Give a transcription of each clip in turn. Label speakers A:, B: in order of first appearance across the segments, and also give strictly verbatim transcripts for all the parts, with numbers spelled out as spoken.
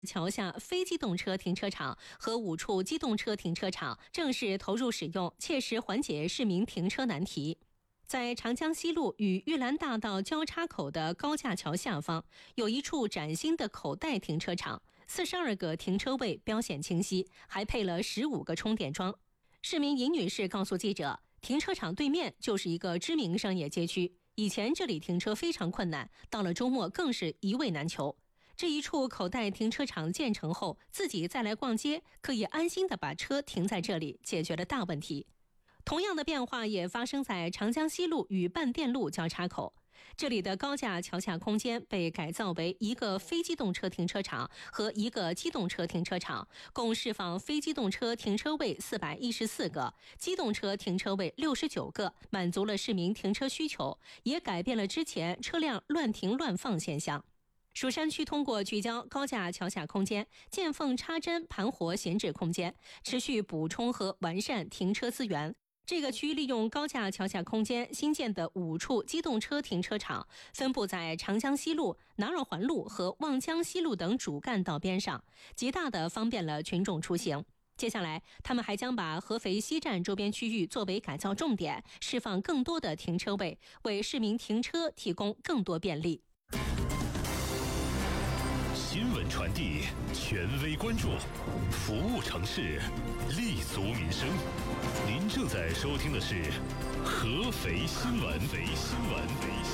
A: 桥下非机动车停车场和五处机动车停车场正式投入使用，切实缓解市民停车难题。在长江西路与玉兰大道交叉口的高架桥下方，有一处崭新的口袋停车场，四十二个停车位标显清晰，还配了十五个充电桩。市民尹女士告诉记者，停车场对面就是一个知名商业街区，以前这里停车非常困难，到了周末更是一位难求。这一处口袋停车场建成后，自己再来逛街，可以安心地把车停在这里，解决了大问题。同样的变化也发生在长江西路与半店路交叉口，这里的高架桥下空间被改造为一个非机动车停车场和一个机动车停车场，共释放非机动车停车位四百一十四个，机动车停车位六十九个，满足了市民停车需求，也改变了之前车辆乱停乱放现象。蜀山区通过聚焦高架桥下空间，见缝插针盘活闲置空间，持续补充和完善停车资源。这个区利用高架桥下空间新建的五处机动车停车场，分布在长江西路、南二环路和望江西路等主干道边上，极大地方便了群众出行。接下来，他们还将把合肥西站周边区域作为改造重点，释放更多的停车位，为市民停车提供更多便利。
B: 新闻传递，权威关注，服务城市，立足民生。您正在收听的是合肥新闻。合肥新闻。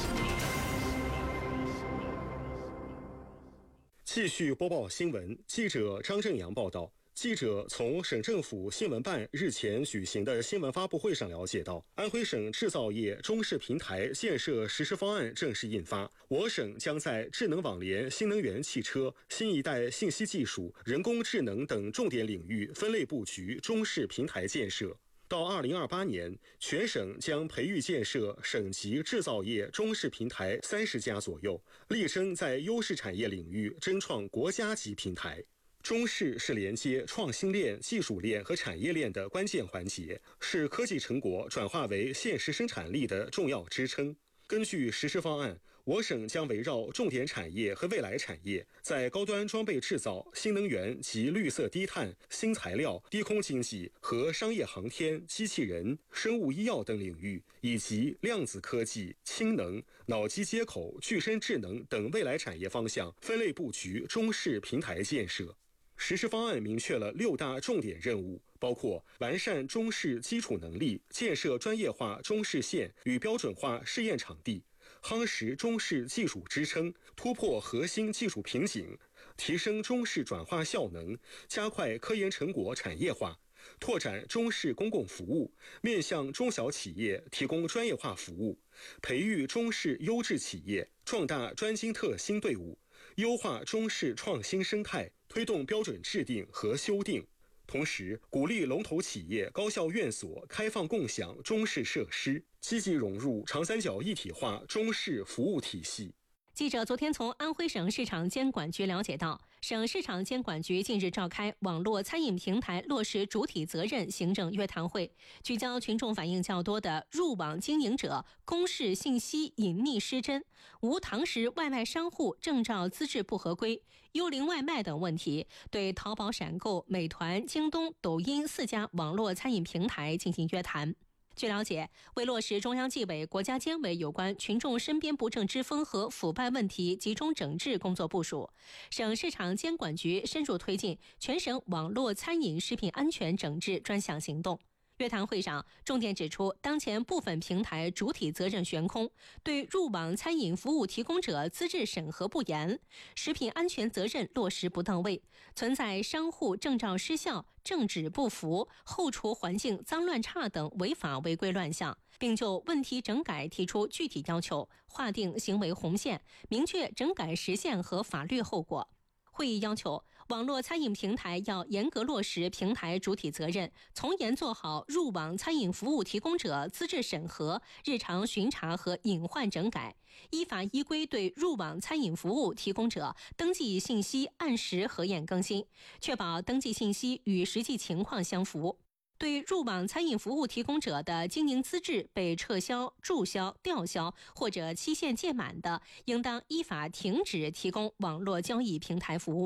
C: 继续播报新闻，记者张正阳报道。记者从省政府新闻办日前举行的新闻发布会上了解到，安徽省制造业中试平台建设实施方案正式印发，我省将在智能网联、新能源汽车、新一代信息技术、人工智能等重点领域分类布局中试平台建设。到二零二八年，全省将培育建设省级制造业中试平台三十家左右，力争在优势产业领域争创国家级平台。中试是连接创新链、技术链和产业链的关键环节，是科技成果转化为现实生产力的重要支撑。根据实施方案，我省将围绕重点产业和未来产业，在高端装备制造、新能源及绿色低碳、新材料、低空经济和商业航天、机器人、生物医药等领域，以及量子科技、氢能、脑机接口、具身智能等未来产业方向分类布局中试平台建设。实施方案明确了六大重点任务，包括完善中试基础能力，建设专业化中试线与标准化试验场地，夯实中试技术支撑，突破核心技术瓶颈，提升中试转化效能，加快科研成果产业化，拓展中试公共服务，面向中小企业提供专业化服务，培育中试优质企业，壮大专精特新队伍，优化中试创新生态，推动标准制定和修订。同时，鼓励龙头企业、高校院所开放共享中试设施，积极融入长三角一体化中试服务体系。
A: 记者昨天从安徽省市场监管局了解到，省市场监管局近日召开网络餐饮平台落实主体责任行政约谈会，聚焦群众反映较多的入网经营者公示信息隐匿失真、无堂食外卖商户证照资质不合规、幽灵外卖等问题，对淘宝闪购、美团、京东、抖音四家网络餐饮平台进行约谈。据了解，为落实中央纪委、国家监委有关群众身边不正之风和腐败问题集中整治工作部署，省市场监管局深入推进全省网络餐饮食品安全整治专项行动。约谈会上重点指出，当前部分平台主体责任悬空，对入网餐饮服务提供者资质审核不严，食品安全责任落实不到位，存在商户证照失效、证纸不符、后厨环境脏乱差等违法违规乱象，并就问题整改提出具体要求，划定行为红线，明确整改时限和法律后果。会议要求，网络餐饮平台要严格落实平台主体责任，从严做好入网餐饮服务提供者资质审核、日常巡查和隐患整改，依法依规对入网餐饮服务提供者登记信息按时核验更新，确保登记信息与实际情况相符。对入网餐饮服务提供者的经营资质被撤销、注销、吊销或者期限届满的，应当依法停止提供网络交易平台服务。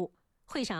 A: 会上